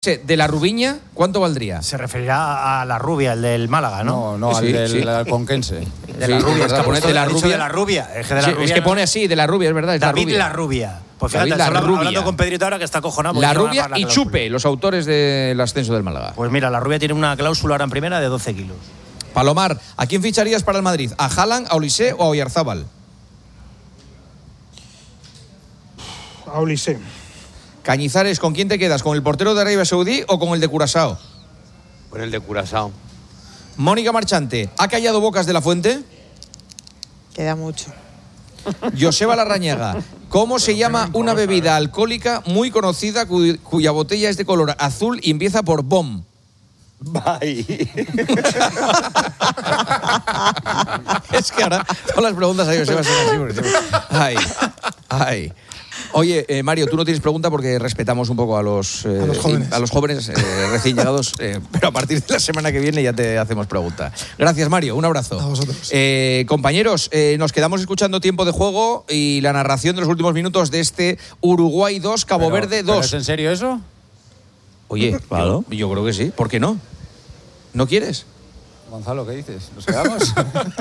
De la Rubiña, ¿cuánto valdría? Se referirá a la rubia, el del Málaga, ¿no? No, Sí, al sí. del alconquense. De la rubia, es que pone de la rubia. de la rubia. Es que, de la Sí, rubia es que pone así, de la Rubia, es verdad. Es David la Rubia. la rubia. Pues David fíjate, la estoy Rubia. hablando con Pedrito ahora que está acojonado. La Rubia y Chupe, los autores del ascenso del Málaga. Pues mira, la rubia tiene una cláusula ahora en primera de 12 kilos. Palomar, ¿a quién ficharías para el Madrid? ¿A Haaland, a Olise o a Oyarzábal? A Olise. Cañizares, ¿con quién te quedas? ¿Con el portero de Arabia Saudí o con el de Curazao? Con el de Curazao. Mónica Marchante, ¿ha callado bocas de la Fuente? Queda mucho. Joseba Larrañaga, ¿cómo se llama una bebida alcohólica muy conocida cuya botella es de color azul y empieza por BOM? Bye. Es que ahora todas las preguntas a Joseba son así. Porque... Ay. Oye, Mario, tú no tienes pregunta porque respetamos un poco a los jóvenes recién llegados, pero a partir de la semana que viene ya te hacemos pregunta. Gracias, Mario, un abrazo. A vosotros. Compañeros, nos quedamos escuchando tiempo de juego y la narración de los últimos minutos de este Uruguay 2, Cabo Verde 2. ¿Es en serio eso? Oye, Claro. yo creo que sí. ¿Por qué no? ¿No quieres? Gonzalo, ¿qué dices? ¿Nos quedamos?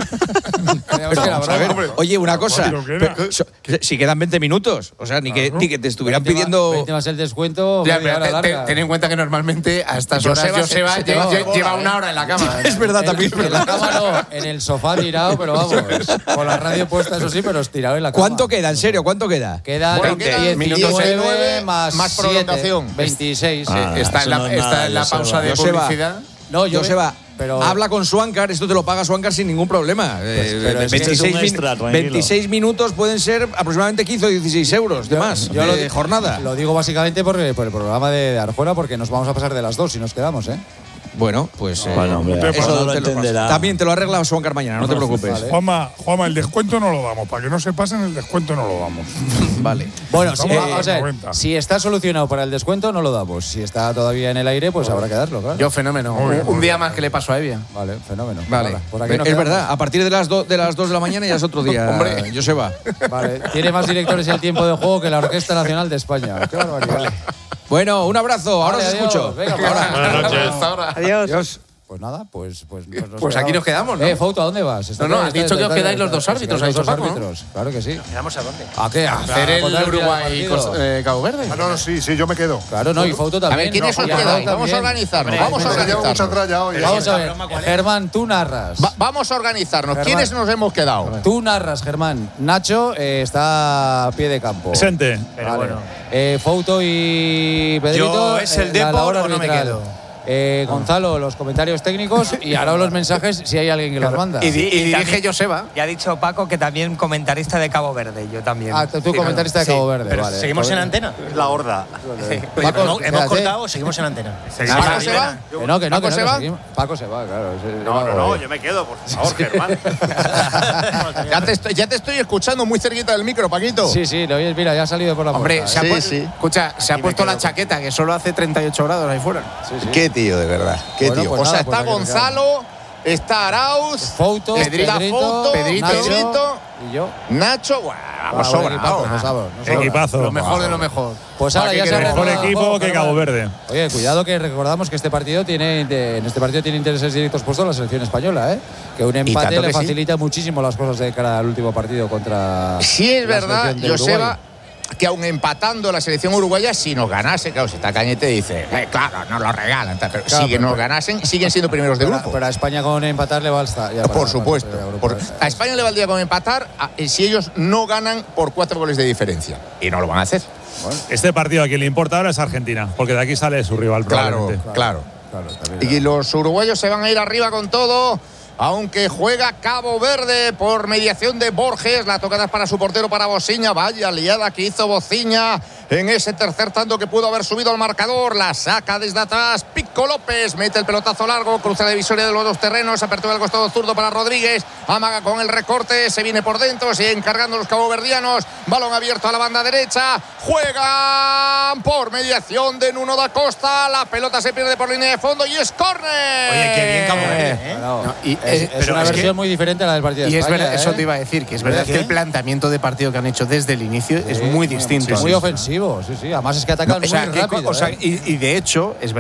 Pero vamos a ver, oye, una cosa. Mario, ¿qué era? Si quedan 20 minutos, o sea, ni que te estuvieran 20 pidiendo... 20 más el descuento. Ya, media hora pero larga. ten en cuenta que normalmente a estas horas Joseba lleva una hora en la cama. Es verdad, también es En la verdad. cama no, en el sofá tirado, pero vamos. Con la radio puesta, eso sí, pero estirado en la cama. ¿Cuánto queda, en serio? ¿Cuánto queda? Queda Bueno, 19 19 más más 7, prolongación. 26. Está en la Joseba. pausa de Joseba. publicidad. No, Joseba, pero habla con Suancar, esto te lo paga Suancar sin ningún problema. pero es que es un extra, tranquilo. 26 minutos pueden ser aproximadamente 15 o 16 euros de más de jornada. Lo digo básicamente por el programa de Arjona, porque nos vamos a pasar de las 2 si nos quedamos, ¿eh? Bueno, pues Bueno, hombre, eso no lo entenderá. también te lo arregla Suancar mañana, no te preocupes. Vale. Juanma, el descuento no lo damos. Para que no se pasen, el descuento no lo damos. Vale. Bueno, Estamos a vamos a ver, 90. si está solucionado para el descuento, no lo damos. Si está todavía en el aire, pues habrá que darlo, claro. Yo, fenómeno. Muy bien, Un muy día bien. más que le paso a Evia. Vale, fenómeno. Vale, Por aquí nos es quedamos. verdad, a partir de las 2 de la mañana ya es otro día, Hombre. Joseba. Vale, tiene más directores el tiempo de juego que la Orquesta Nacional de España. Qué barbaridad. Bueno, un abrazo, ahora Vale, os adiós. escucho. Venga, para ahora. Buenas noches. Hasta ahora. Adiós. Pues nada, pues Pues aquí nos quedamos, ¿no? Fouto, ¿a dónde vas? No, has dicho que os quedáis los dos árbitros, ha dicho Paco, ¿no? árbitros. Claro que sí. ¿Quedamos a dónde? ¿A qué? Hacer el contar Uruguay partido. Cabo Verde. No, sí, yo me quedo. Claro, no, y Fouto también. A ver, ¿quiénes No, os y Arnau quedáis? Vamos a también. organizarnos. Hombre, Vamos a Me llevo mucha organizarnos. tralla hoy. Vamos a ver, Germán, tú narras. Vamos a organizarnos. Germán. ¿Quiénes nos hemos quedado? Tú narras, Germán. Nacho está a pie de campo. Presente. Pero bueno. Fouto y Pedrito. Yo, ¿es el la Depor labor o no me arbitral. quedo? Gonzalo, los comentarios técnicos y ahora los mensajes si hay alguien que los manda. Y dirige también- Joseba. Ya ha dicho Paco que también comentarista de Cabo Verde, yo también. Ah, tú comentarista de Sí, Cabo Verde, pero vale. ¿seguimos Pues- en antena? La horda. Oye, Paco, pero ¿hemos espérate. cortado o seguimos en antena? ¿Paco se va? Que no, ¿Paco se va? seguimos. Paco se va, claro. yo me quedo, por favor, Germán. ya te estoy escuchando muy cerquita del micro, Paquito. Sí, lo oyes, mira, ya ha salido por la Hombre, puerta. escucha, se ha puesto la chaqueta, que solo hace 38 grados ahí fuera. Qué tío, de verdad. Qué Bueno, tío. pues O sea, nada, pues está hay que Gonzalo, está Arauz, Fouto, está Fouto, Pedrito, Pedrito, y yo. Nacho. Buah, vamos sobrados. Nos sobra. Equipazo. Lo mejor de lo mejor. Pues ahora ya se ha Mejor recordado equipo juego, que Germán. Cabo Verde. Oye, cuidado que recordamos que en este partido tiene intereses directos puestos la selección española, ¿eh? Que un empate tanto le que sí. facilita muchísimo las cosas de cara al último partido contra. Sí, es la verdad, selección de Joseba, Uruguay. que aun empatando la selección uruguaya, si nos ganase, claro, si está Cañete dice, claro, nos lo regalan, tal, pero Claro, si pero- nos ganasen, siguen siendo primeros de grupo. Pero a España con empatar le va hasta. ya Por supuesto. A España le valdría con empatar si ellos no ganan por 4 goles de diferencia. Y no lo van a hacer. Este partido a quien le importa ahora es Argentina, porque de aquí sale su rival probablemente. Claro. También. Y los uruguayos se van a ir arriba con todo, aunque juega Cabo Verde por mediación de Borges. La tocada es para su portero, para Bociña. Vaya liada que hizo Bociña en ese tercer tanto que pudo haber subido al marcador. La saca desde atrás Pico López, mete el pelotazo largo, cruza la divisoria de los dos terrenos, apertura del costado zurdo para Rodríguez, amaga con el recorte, se viene por dentro, siguen cargando los caboverdianos, balón abierto a la banda derecha, juegan por mediación de Nuno da Costa, la pelota se pierde por línea de fondo y es córner. Oye, qué bien Cabo Verde, ¿eh? No, No, y, es pero una es versión que- muy diferente a la del partido de Y es España, verdad, eso ¿eh? te iba a decir, que es verdad ¿Qué? que el planteamiento de partido que han hecho desde el inicio es muy distinto. Muy ofensivo. ofensivo, sí. Además es que atacan muy rápido. Y de hecho, es